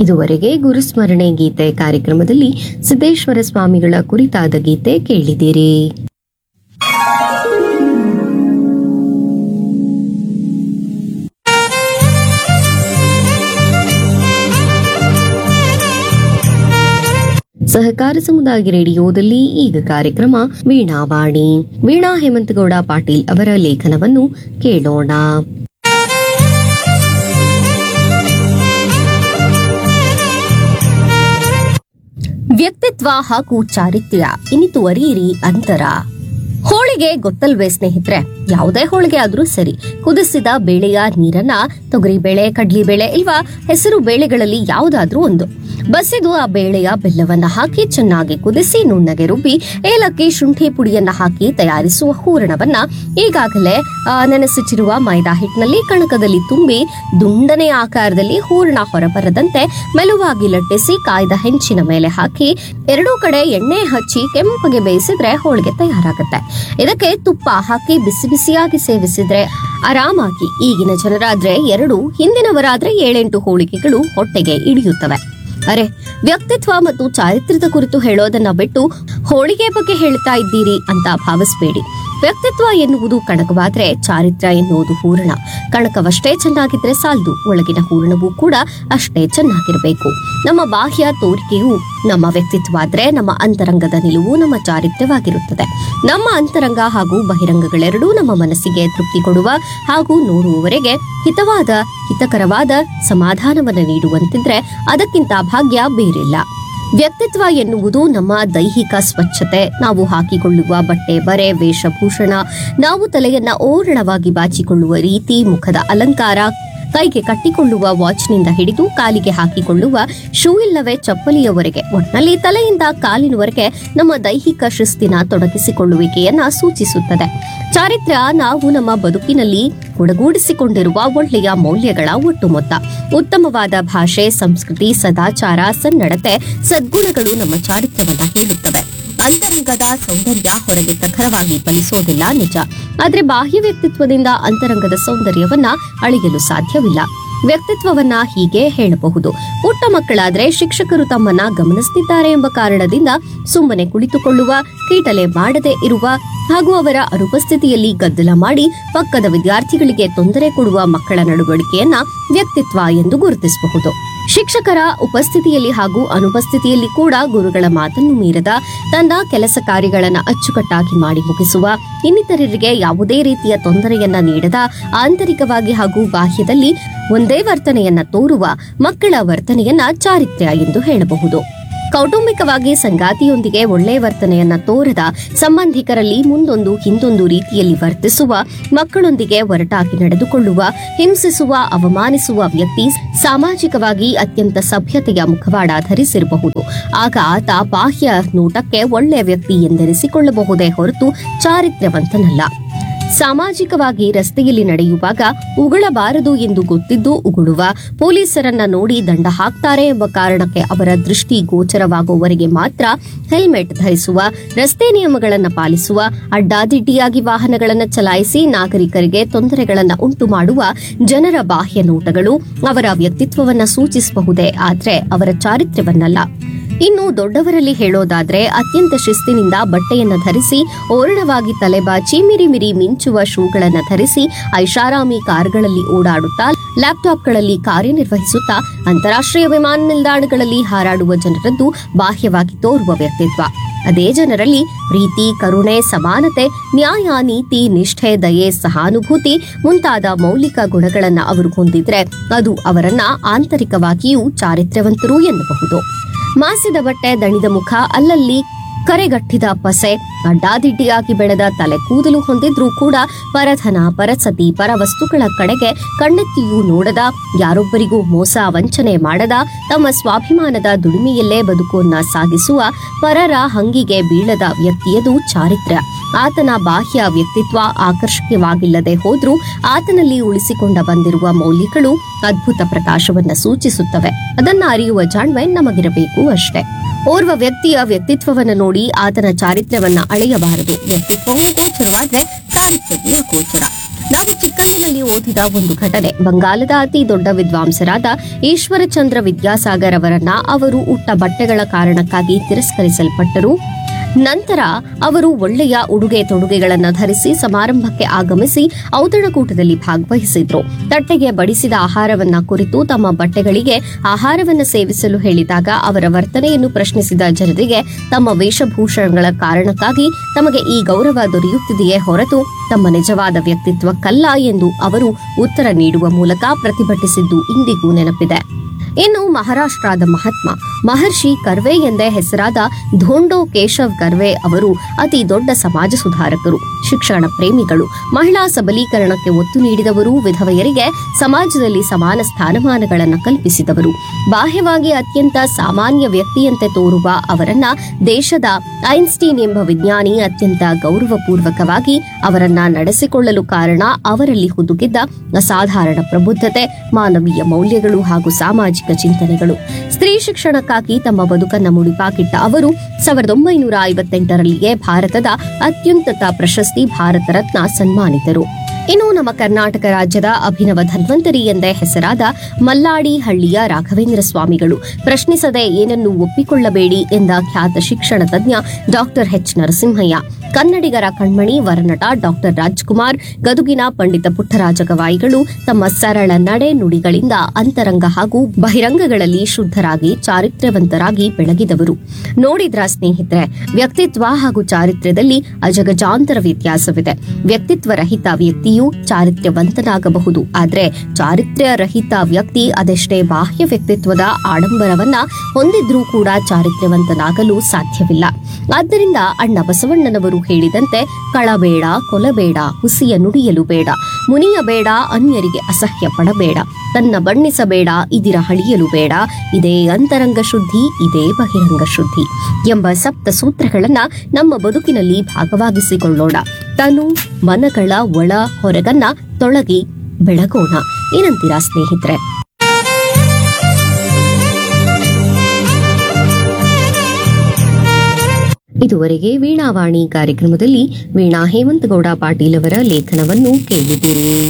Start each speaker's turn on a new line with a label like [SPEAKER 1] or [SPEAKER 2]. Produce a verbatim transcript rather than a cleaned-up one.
[SPEAKER 1] ಇದುವರೆಗೆ ಗುರುಸ್ಮರಣೆ ಗೀತೆ ಕಾರ್ಯಕ್ರಮದಲ್ಲಿ ಸಿದ್ದೇಶ್ವರ ಸ್ವಾಮಿಗಳ ಕುರಿತಾದ ಗೀತೆ ಕೇಳಿದಿರಿ. ಸಹಕಾರ ಸಮುದಾಯ ರೇಡಿಯೋದಲ್ಲಿ ಈಗ ಕಾರ್ಯಕ್ರಮ ವೀಣಾವಾಣಿ. ವೀಣಾ ಹೇಮಂತಗೌಡ ಪಾಟೀಲ್ ಅವರ ಲೇಖನವನ್ನು ಕೇಳೋಣ.
[SPEAKER 2] ವ್ಯಕ್ತಿತ್ವ ಹಾಗೂ ಚಾರಿತ್ರ್ಯ ಇನಿತು ಅರಿಯಿರಿ ಅಂತರ. ಹೋಳಿಗೆ ಗೊತ್ತಲ್ವೇ ಸ್ನೇಹಿತರೆ? ಯಾವುದೇ ಹೋಳಿಗೆ ಆದ್ರೂ ಸರಿ, ಕುದಿಸಿದ ಬೇಳೆಯ ನೀರನ್ನ ತೊಗರಿ ಬೇಳೆ, ಕಡ್ಲಿ ಬೇಳೆ ಇಲ್ವಾ ಹೆಸರು ಬೇಳೆಗಳಲ್ಲಿ ಯಾವುದಾದ್ರೂ ಒಂದು ಬಸಿದು ಆ ಬೇಳೆಯ ಬೆಲ್ಲವನ್ನ ಹಾಕಿ ಚೆನ್ನಾಗಿ ಕುದಿಸಿ ನುಣ್ಣಗೆ ರುಬ್ಬಿ ಏಲಕ್ಕಿ ಶುಂಠಿ ಪುಡಿಯನ್ನ ಹಾಕಿ ತಯಾರಿಸುವ ಹೂರಣವನ್ನ ಈಗಾಗಲೇ ನೆನೆಸಿಟ್ಟಿರುವ ಮೈದಾ ಹಿಟ್ಟಿನಲ್ಲಿ ಕಣಕದಲ್ಲಿ ತುಂಬಿ ದುಂಡನೆ ಆಕಾರದಲ್ಲಿ ಹೂರಣ ಹೊರಬರದಂತೆ ಮೆಲುವಾಗಿ ಲಟ್ಟಿಸಿ ಕಾಯ್ದ ಹೆಂಚಿನ ಮೇಲೆ ಹಾಕಿ ಎರಡೂ ಕಡೆ ಎಣ್ಣೆ ಹಚ್ಚಿ ಕೆಂಪಗೆ ಬೇಯಿಸಿದ್ರೆ ಹೋಳಿಗೆ ತಯಾರಾಗುತ್ತೆ. ಇದಕ್ಕೆ ತುಪ್ಪ ಹಾಕಿ ಬಿಸಿ ಬಿಸಿಯಾಗಿ ಸೇವಿಸಿದ್ರೆ ಆರಾಮಾಗಿ ಈಗಿನ ಜನರಾದ್ರೆ ಎರಡು, ಹಿಂದಿನವರಾದ್ರೆ ಏಳೆಂಟು ಹೋಳಿಗೆಗಳು ಹೊಟ್ಟೆಗೆ ಇಳಿಯುತ್ತವೆ. ಅರೆ, ವ್ಯಕ್ತಿತ್ವ ಮತ್ತು ಚಾರಿತ್ರ್ಯದ ಕುರಿತು ಹೇಳೋದನ್ನ ಬಿಟ್ಟು ಹೋಳಿಗೆ ಬಗ್ಗೆ ಹೇಳ್ತಾ ಇದ್ದೀರಿ ಅಂತ ಭಾವಿಸಬೇಡಿ. ವ್ಯಕ್ತಿತ್ವ ಎನ್ನುವುದು ಕಣಕವಾದ್ರೆ ಚಾರಿತ್ರ್ಯ ಎನ್ನುವುದು ಹೂರಣ. ಕಣಕವಷ್ಟೇ ಚೆನ್ನಾಗಿದ್ರೆ ಸಾಲದು, ಒಳಗಿನ ಹೂರಣವೂ ಕೂಡ ಅಷ್ಟೇ ಚೆನ್ನಾಗಿರಬೇಕು. ನಮ್ಮ ಬಾಹ್ಯ ತೋರಿಕೆಯು ನಮ್ಮ ವ್ಯಕ್ತಿತ್ವ ಆದ್ರೆ ನಮ್ಮ ಅಂತರಂಗದ ನಿಲುವು ನಮ್ಮ ಚಾರಿತ್ರ್ಯವಾಗಿರುತ್ತದೆ. ನಮ್ಮ ಅಂತರಂಗ ಹಾಗೂ ಬಹಿರಂಗಗಳೆರಡೂ ನಮ್ಮ ಮನಸ್ಸಿಗೆ ತೃಪ್ತಿ ಕೊಡುವ ಹಾಗೂ ನೋಡುವವರೆಗೆ ಹಿತವಾದ ಹಿತಕರವಾದ ಸಮಾಧಾನವನ್ನು ನೀಡುವಂತಿದ್ರೆ ಅದಕ್ಕಿಂತ ಭಾಗ್ಯ ಬೇರಿಲ್ಲ. ವ್ಯಕ್ತಿತ್ವ ಎನ್ನುವುದು ನಮ್ಮ ದೈಹಿಕ ಸ್ವಚ್ಛತೆ, ನಾವು ಹಾಕಿಕೊಳ್ಳುವ ಬಟ್ಟೆ ಬರೆ ವೇಷಭೂಷಣ, ನಾವು ತಲೆಯನ್ನ ಓರಣವಾಗಿ ಬಾಚಿಕೊಳ್ಳುವ ರೀತಿ, ಮುಖದ ಅಲಂಕಾರ, ಕೈಗೆ ಕಟ್ಟಿಕೊಳ್ಳುವ ವಾಚ್ನಿಂದ ಹಿಡಿದು ಕಾಲಿಗೆ ಹಾಕಿಕೊಳ್ಳುವ ಶೂ ಇಲ್ಲವೇ ಚಪ್ಪಲಿಯವರೆಗೆ, ಒಟ್ನಲ್ಲಿ ತಲೆಯಿಂದ ಕಾಲಿನವರೆಗೆ ನಮ್ಮ ದೈಹಿಕ ಶಿಸ್ತಿನ ತೊಡಗಿಸಿಕೊಳ್ಳುವಿಕೆಯನ್ನ ಸೂಚಿಸುತ್ತದೆ. ಚಾರಿತ್ರ್ಯ ನಾವು ನಮ್ಮ ಬದುಕಿನಲ್ಲಿ ಒಡಗೂಡಿಸಿಕೊಂಡಿರುವ ಒಳ್ಳೆಯ ಮೌಲ್ಯಗಳ ಒಟ್ಟು ಮೊತ್ತ. ಉತ್ತಮವಾದ ಭಾಷೆ, ಸಂಸ್ಕೃತಿ, ಸದಾಚಾರ, ಸನ್ನಡತೆ, ಸದ್ಗುಣಗಳು ನಮ್ಮ ಚಾರಿತ್ರ್ಯವನ್ನ ಹೇಳುತ್ತವೆ. ಅಂತರಂಗದ ಸೌಂದರ್ಯ ಹೊರಗೆ ಪ್ರಖರವಾಗಿ ಫಲಿಸೋದಿಲ್ಲ ನಿಜ, ಆದ್ರೆ ಬಾಹ್ಯ ವ್ಯಕ್ತಿತ್ವದಿಂದ ಅಂತರಂಗದ ಸೌಂದರ್ಯವನ್ನ ಅಳಿಯಲು ಸಾಧ್ಯವಿಲ್ಲ. ವ್ಯಕ್ತಿತ್ವವನ್ನ ಹೀಗೆ ಹೇಳಬಹುದು. ಪುಟ್ಟ ಮಕ್ಕಳಾದ್ರೆ ಶಿಕ್ಷಕರು ತಮ್ಮನ್ನ ಗಮನಿಸುತ್ತಿದ್ದಾರೆ ಎಂಬ ಕಾರಣದಿಂದ ಸುಮ್ಮನೆ ಕುಳಿತುಕೊಳ್ಳುವ, ಕೀಟಲೆ ಮಾಡದೆ ಇರುವ ಹಾಗೂ ಅವರ ಅನುಪಸ್ಥಿತಿಯಲ್ಲಿ ಗದ್ದಲ ಮಾಡಿ ಪಕ್ಕದ ವಿದ್ಯಾರ್ಥಿಗಳಿಗೆ ತೊಂದರೆ ಕೊಡುವ ಮಕ್ಕಳ ನಡವಳಿಕೆಯನ್ನ ವ್ಯಕ್ತಿತ್ವ ಎಂದು ಗುರುತಿಸಬಹುದು. ಶಿಕ್ಷಕರ ಉಪಸ್ಥಿತಿಯಲ್ಲಿ ಹಾಗೂ ಅನುಪಸ್ಥಿತಿಯಲ್ಲಿ ಕೂಡ ಗುರುಗಳ ಮಾತನ್ನು ಮೀರದ, ತನ್ನ ಕೆಲಸ ಕಾರ್ಯಗಳನ್ನ ಅಚ್ಚುಕಟ್ಟಾಗಿ ಮಾಡಿ ಮುಗಿಸುವ, ಇನ್ನಿತರರಿಗೆ ಯಾವುದೇ ರೀತಿಯ ತೊಂದರೆಯನ್ನ ನೀಡದ, ಆಂತರಿಕವಾಗಿ ಹಾಗೂ ಬಾಹ್ಯದಲ್ಲಿ ಒಂದೇ ವರ್ತನೆಯನ್ನ ತೋರುವ ಮಕ್ಕಳ ವರ್ತನೆಯನ್ನ ಚಾರಿತ್ರ್ಯ ಎಂದು ಹೇಳಬಹುದು. ಕೌಟುಂಬಿಕವಾಗಿ ಸಂಗಾತಿಯೊಂದಿಗೆ ಒಳ್ಳೆಯ ವರ್ತನೆಯನ್ನ ತೋರದ, ಸಂಬಂಧಿಕರಲ್ಲಿ ಮುಂದೊಂದು ಹಿಂದೊಂದು ರೀತಿಯಲ್ಲಿ ವರ್ತಿಸುವ, ಮಕ್ಕಳೊಂದಿಗೆ ಒರಟಾಗಿ ನಡೆದುಕೊಳ್ಳುವ, ಹಿಂಸಿಸುವ, ಅವಮಾನಿಸುವ ವ್ಯಕ್ತಿ ಸಾಮಾಜಿಕವಾಗಿ ಅತ್ಯಂತ ಸಭ್ಯತೆಯ ಮುಖವಾಡ ಧರಿಸಿರಬಹುದು. ಆಗ ಆತ ಬಾಹ್ಯ ನೋಟಕ್ಕೆ ಒಳ್ಳೆಯ ವ್ಯಕ್ತಿ ಎಂದೆನಿಸಿಕೊಳ್ಳಬಹುದೇ ಹೊರತು ಚಾರಿತ್ರ್ಯವಂತನಲ್ಲ. ಸಾಮಾಜಿಕವಾಗಿ ರಸ್ತೆಯಲ್ಲಿ ನಡೆಯುವಾಗ ಉಗುಳಬಾರದು ಎಂದು ಗೊತ್ತಿದ್ದು ಉಗುಳುವ, ಪೊಲೀಸರನ್ನ ನೋಡಿ ದಂಡ ಹಾಕ್ತಾರೆ ಎಂಬ ಕಾರಣಕ್ಕೆ ಅವರ ದೃಷ್ಟಿ ಗೋಚರವಾಗುವವರೆಗೆ ಮಾತ್ರ ಹೆಲ್ಮೆಟ್ ಧರಿಸುವ, ರಸ್ತೆ ನಿಯಮಗಳನ್ನು ಪಾಲಿಸುವ, ಅಡ್ಡಾದಿಡ್ಡಿಯಾಗಿ ವಾಹನಗಳನ್ನು ಚಲಾಯಿಸಿ ನಾಗರಿಕರಿಗೆ ತೊಂದರೆಗಳನ್ನು ಉಂಟು ಮಾಡುವ ಜನರ ಬಾಹ್ಯ ನೋಟಗಳು ಅವರ ವ್ಯಕ್ತಿತ್ವವನ್ನ ಸೂಚಿಸಬಹುದೇ, ಆದ್ರೆ ಅವರ ಚಾರಿತ್ರ್ಯವನ್ನಲ್ಲ. ಇನ್ನು ದೊಡ್ಡವರಲ್ಲಿ ಹೇಳೋದಾದ್ರೆ ಅತ್ಯಂತ ಶಿಸ್ತಿನಿಂದ ಬಟ್ಟೆಯನ್ನ ಧರಿಸಿ ಓರಣವಾಗಿ ತಲೆಬಾಚಿ ಮಿರಿ ಮಿರಿ ಮಿಂಚುವ ಶೂಗಳನ್ನ ಧರಿಸಿ ಐಷಾರಾಮಿ ಕಾರುಗಳಲ್ಲಿ ಓಡಾಡುತ್ತಾ ಲ್ಯಾಪ್ಟಾಪ್ಗಳಲ್ಲಿ ಕಾರ್ಯನಿರ್ವಹಿಸುತ್ತಾ ಅಂತಾರಾಷ್ಟ್ರೀಯ ವಿಮಾನ ನಿಲ್ದಾಣಗಳಲ್ಲಿ ಹಾರಾಡುವ ಜನರದ್ದು ಬಾಹ್ಯವಾಗಿ ತೋರುವ ವ್ಯಕ್ತಿತ್ವ. ಅದೇ ಜನರಲ್ಲಿ ಪ್ರೀತಿ, ಕರುಣೆ, ಸಮಾನತೆ, ನ್ಯಾಯ, ನೀತಿ, ನಿಷ್ಠೆ, ದಯೆ, ಸಹಾನುಭೂತಿ ಮುಂತಾದ ಮೌಲಿಕ ಗುಣಗಳನ್ನ ಅವರು ಹೊಂದಿದ್ರೆ ಅದು ಅವರನ್ನ ಆಂತರಿಕವಾಗಿಯೂ ಚಾರಿತ್ರ್ಯವಂತರು ಎನ್ನಬಹುದು. ಮಾಸಿದ ಬಟ್ಟೆ, ದಣಿದ ಮುಖ, ಅಲ್ಲಲ್ಲಿ ಕರೆಗಟ್ಟಿದ ಪಸೆ, ಅಡ್ಡಾದಿಡ್ಡಿಯಾಗಿ ಬೆಳೆದ ತಲೆ ಕೂದಲು ಹೊಂದಿದ್ರೂ ಕೂಡ ಪರಧನ, ಪರಸತಿ, ಪರವಸ್ತುಗಳ ಕಡೆಗೆ ಕಣ್ಣೆತ್ತಿಯೂ ನೋಡದ, ಯಾರೊಬ್ಬರಿಗೂ ಮೋಸ ವಂಚನೆ ಮಾಡದ, ತಮ್ಮ ಸ್ವಾಭಿಮಾನದ ದುಡಿಮೆಯಲ್ಲೇ ಬದುಕನ್ನ ಸಾಗಿಸುವ, ಪರರ ಹಂಗಿಗೆ ಬೀಳದ ವ್ಯಕ್ತಿಯದು ಚಾರಿತ್ರ್ಯ. ಆತನ ಬಾಹ್ಯ ವ್ಯಕ್ತಿತ್ವ ಆಕರ್ಷಕವಾಗಿಲ್ಲದೆ ಹೋದ್ರೂ ಆತನಲ್ಲಿ ಉಳಿಸಿಕೊಂಡ ಬಂದಿರುವ ಮೌಲ್ಯಗಳು ಅದ್ಭುತ ಪ್ರಕಾಶವನ್ನ ಸೂಚಿಸುತ್ತವೆ. ಅದನ್ನ ಅರಿಯುವ ಜಾಣ್ಮೆ ನಮಗಿರಬೇಕು ಅಷ್ಟೇ. ಓರ್ವ ವ್ಯಕ್ತಿಯ ವ್ಯಕ್ತಿತ್ವವನ್ನು ನೋಡಿ ಆತನ ಚಾರಿತ್ರ್ಯವನ್ನ ಅಳೆಯಬಾರದು. ವ್ಯಕ್ತಿತ್ವವು ಗೋಚರವಾದ್ರೆ ಚಾರಿತ್ರ್ಯವೂ ಗೋಚರ. ನಾವು ಚಿಕ್ಕಂದಿನಲ್ಲಿ ಓದಿದ ಒಂದು ಘಟನೆ. ಬಂಗಾಲದ ಅತಿ ದೊಡ್ಡ ವಿದ್ವಾಂಸರಾದ ಈಶ್ವರಚಂದ್ರ ವಿದ್ಯಾಸಾಗರ್ ಅವರನ್ನ ಅವರು ಉಟ್ಟ ಬಟ್ಟೆಗಳ ಕಾರಣಕ್ಕಾಗಿ ತಿರಸ್ಕರಿಸಲ್ಪಟ್ಟರು. ನಂತರ ಅವರು ಒಳ್ಳೆಯ ಉಡುಗೆ ತೊಡುಗೆಗಳನ್ನು ಧರಿಸಿ ಸಮಾರಂಭಕ್ಕೆ ಆಗಮಿಸಿ ಔತಣಕೂಟದಲ್ಲಿ ಭಾಗವಹಿಸಿದ್ರು. ತಟ್ಟೆಗೆ ಬಡಿಸಿದ ಆಹಾರವನ್ನ ಕುರಿತು ತಮ್ಮ ಬಟ್ಟೆಗಳಿಗೆ ಆಹಾರವನ್ನ ಸೇವಿಸಲು ಹೇಳಿದಾಗ ಅವರ ವರ್ತನೆಯನ್ನು ಪ್ರಶ್ನಿಸಿದ ಜನರಿಗೆ ತಮ್ಮ ವೇಷಭೂಷಣಗಳ ಕಾರಣಕ್ಕಾಗಿ ತಮಗೆ ಈ ಗೌರವ ದೊರೆಯುತ್ತಿದೆಯೇ ಹೊರತು ತಮ್ಮ ನಿಜವಾದ ವ್ಯಕ್ತಿತ್ವಕ್ಕಲ್ಲ ಎಂದು ಅವರು ಉತ್ತರ ನೀಡುವ ಮೂಲಕ ಪ್ರತಿಭಟಿಸಿದ್ದು ಇಂದಿಗೂ ನೆನಪಿದೆ. ಇನ್ನು ಮಹಾರಾಷ್ಟ್ರದ ಮಹಾತ್ಮ ಮಹರ್ಷಿ ಕರ್ವೆ ಎಂದೇ ಹೆಸರಾದ ಧೋಂಡೋ ಕೇಶವ್ ಕರ್ವೆ ಅವರು ಅತಿ ದೊಡ್ಡ ಸಮಾಜ ಸುಧಾರಕರು, ಶಿಕ್ಷಣ ಪ್ರೇಮಿಗಳು, ಮಹಿಳಾ ಸಬಲೀಕರಣಕ್ಕೆ ಒತ್ತು ನೀಡಿದವರು, ವಿಧವೆಯರಿಗೆ ಸಮಾಜದಲ್ಲಿ ಸಮಾನ ಸ್ಥಾನಮಾನಗಳನ್ನು ಕಲ್ಪಿಸಿದವರು. ಬಾಹ್ಯವಾಗಿ ಅತ್ಯಂತ ಸಾಮಾನ್ಯ ವ್ಯಕ್ತಿಯಂತೆ ತೋರುವ ಅವರನ್ನ ದೇಶದ ಐನ್ಸ್ಟೀನ್ ಎಂಬ ವಿಜ್ಞಾನಿ ಅತ್ಯಂತ ಗೌರವಪೂರ್ವಕವಾಗಿ ಅವರನ್ನ ನಡೆಸಿಕೊಳ್ಳಲು ಕಾರಣ ಅವರಲ್ಲಿ ಹುದುಗಿದ್ದ ಅಸಾಧಾರಣ ಪ್ರಬುದ್ಧತೆ, ಮಾನವೀಯ ಮೌಲ್ಯಗಳು ಹಾಗೂ ಸಾಮಾಜಿಕ ಚಿಂತನೆಗಳು. ಸ್ತ್ರೀ ಶಿಕ್ಷಣಕ್ಕಾಗಿ ತಮ್ಮ ಬದುಕನ್ನ ಮುಡಿಪಾಗಿಟ್ಟ ಅವರು ಸಾವಿರದ ಒಂಬೈನೂರ ಐವತ್ತೆಂಟರಲ್ಲಿಯೇ ಭಾರತದ ಅತ್ಯುನ್ನತ ಪ್ರಶಸ್ತಿ ಭಾರತ ರತ್ನ ಸನ್ಮಾನಿತರು. ಇನ್ನು ನಮ್ಮ ಕರ್ನಾಟಕ ರಾಜ್ಯದ ಅಭಿನವ ಧನ್ವಂತರಿ ಎಂದೇ ಹೆಸರಾದ ಮಲ್ಲಾಡಿ ಹಳ್ಳಿಯ ರಾಘವೇಂದ್ರ ಸ್ವಾಮಿಗಳು, ಪ್ರಶ್ನಿಸದೆ ಏನನ್ನು ಒಪ್ಪಿಕೊಳ್ಳಬೇಡಿ ಎಂದ ಖ್ಯಾತ ಶಿಕ್ಷಣ ತಜ್ಞ ಡಾಕ್ಟರ್ ಎಚ್ ನರಸಿಂಹಯ್ಯ, ಕನ್ನಡಿಗರ ಕಣ್ಮಣಿ ವರನಟ ಡಾಕ್ಟರ್ ರಾಜ್ಕುಮಾರ್, ಗದುಗಿನ ಪಂಡಿತ ಪುಟ್ಟರಾಜ ಗವಾಯಿಗಳು ತಮ್ಮ ಸರಳ ನಡೆ ನುಡಿಗಳಿಂದ ಅಂತರಂಗ ಹಾಗೂ ಬಹಿರಂಗಗಳಲ್ಲಿ ಶುದ್ಧರಾಗಿ ಚಾರಿತ್ರ್ಯವಂತರಾಗಿ ಬೆಳಗಿದವರು. ನೋಡಿದ್ರ ಸ್ನೇಹಿತರೆ, ವ್ಯಕ್ತಿತ್ವ ಹಾಗೂ ಚಾರಿತ್ರ್ಯದಲ್ಲಿ ಅಜಗಜಾಂತರ ವ್ಯತ್ಯಾಸವಿದೆ. ವ್ಯಕ್ತಿತ್ವ ರಹಿತ ವ್ಯಕ್ತಿಯು ಚಾರಿತ್ರ್ಯವಂತನಾಗಬಹುದು, ಆದ್ರೆ ಚಾರಿತ್ರ್ಯ ರಹಿತ ವ್ಯಕ್ತಿ ಅದೆಷ್ಟೇ ಬಾಹ್ಯ ವ್ಯಕ್ತಿತ್ವದ ಆಡಂಬರವನ್ನ ಹೊಂದಿದ್ರೂ ಕೂಡ ಚಾರಿತ್ರ್ಯವಂತನಾಗಲು ಸಾಧ್ಯವಿಲ್ಲ. ಆದ್ದರಿಂದ ಅಣ್ಣ ಬಸವಣ್ಣನವರು ಹೇಳಿದಂತೆ ಕಳಬೇಡ, ಕೊಲಬೇಡ, ಹುಸಿಯ ನುಡಿಯಲು ಬೇಡ, ಮುನಿಯಬೇಡ, ಅನ್ಯರಿಗೆ ಅಸಹ್ಯ ಪಡಬೇಡ, ತನ್ನ ಬಣ್ಣಿಸಬೇಡ, ಇದಿರ ಹಳಿಯಲು ಬೇಡ, ಇದೇ ಅಂತರಂಗ ಶುದ್ಧಿ, ಇದೇ ಬಹಿರಂಗ ಶುದ್ಧಿ ಎಂಬ ಸಪ್ತ ಸೂತ್ರಗಳನ್ನ ನಮ್ಮ ಬದುಕಿನಲ್ಲಿ ಭಾಗವಾಗಿಸಿಕೊಳ್ಳೋಣ. ತನು ಮನಗಳ ಒಳ ಹೊರಗನ್ನ ತೊಳಗಿ ಬೆಳಗೋಣ. ಏನಂತೀರಾ ಸ್ನೇಹಿತರೆ?
[SPEAKER 1] ಇದುವರೆಗೆ ವೀಣಾವಾಣಿ ಕಾರ್ಯಕ್ರಮದಲ್ಲಿ ವೀಣಾ ಹೇಮಂತಗೌಡ ಪಾಟೀಲ್ ಅವರ ಲೇಖನವನ್ನು ಕೇಳಿದ್ದೀರಿ.